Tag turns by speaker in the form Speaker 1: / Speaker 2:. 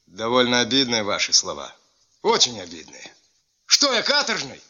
Speaker 1: Довольно обидные ваши слова. Очень обидные. Что, я каторжный?